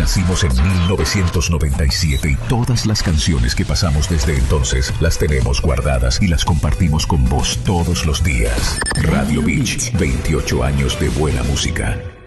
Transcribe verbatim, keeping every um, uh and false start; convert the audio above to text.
Nacimos en mil novecientos noventa y siete y todas las canciones que pasamos desde entonces las tenemos guardadas y las compartimos con vos todos los días. Radio Beach, veintiocho años de buena música.